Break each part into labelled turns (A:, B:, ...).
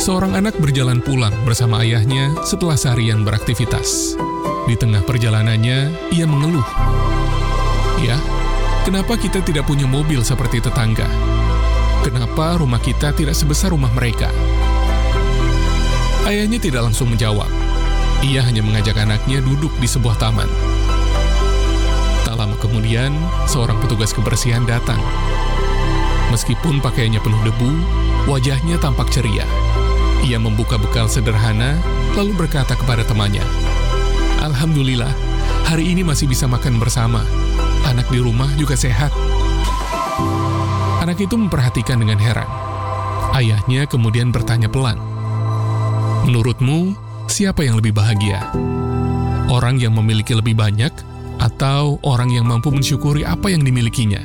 A: Seorang anak berjalan pulang bersama ayahnya setelah seharian beraktivitas. Di tengah perjalanannya, ia mengeluh. "Ya, kenapa kita tidak punya mobil seperti tetangga? Kenapa rumah kita tidak sebesar rumah mereka?" Ayahnya tidak langsung menjawab. Ia hanya mengajak anaknya duduk di sebuah taman. Tak lama kemudian, seorang petugas kebersihan datang. Meskipun pakaiannya penuh debu, wajahnya tampak ceria. Ia membuka bekal sederhana, lalu berkata kepada temannya, "Alhamdulillah, hari ini masih bisa makan bersama. Anak di rumah juga sehat." Anak itu memperhatikan dengan heran. Ayahnya kemudian bertanya pelan, "Menurutmu, siapa yang lebih bahagia? Orang yang memiliki lebih banyak, atau orang yang mampu mensyukuri apa yang dimilikinya?"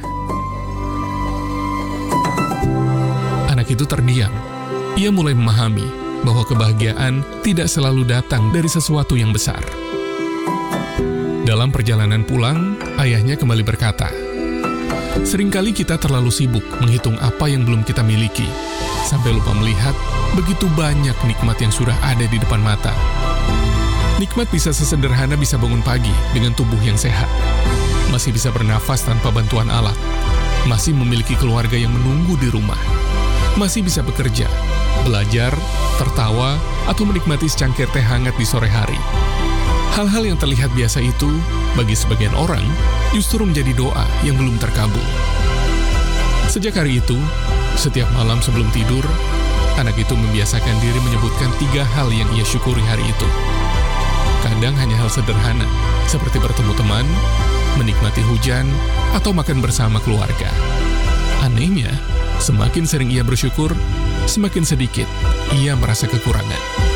A: Anak itu terdiam. Ia mulai memahami bahwa kebahagiaan tidak selalu datang dari sesuatu yang besar. Dalam perjalanan pulang, ayahnya kembali berkata, "Seringkali kita terlalu sibuk menghitung apa yang belum kita miliki, sampai lupa melihat begitu banyak nikmat yang sudah ada di depan mata. Nikmat bisa sesederhana bisa bangun pagi dengan tubuh yang sehat, masih bisa bernafas tanpa bantuan alat, masih memiliki keluarga yang menunggu di rumah, masih bisa bekerja, belajar, tertawa, atau menikmati secangkir teh hangat di sore hari. Hal-hal yang terlihat biasa itu, bagi sebagian orang, justru menjadi doa yang belum terkabul." Sejak hari itu, setiap malam sebelum tidur, anak itu membiasakan diri menyebutkan 3 hal yang ia syukuri hari itu. Kadang hanya hal sederhana, seperti bertemu teman, menikmati hujan, atau makan bersama keluarga. Anehnya, semakin sering ia bersyukur, semakin sedikit ia merasa kekurangan.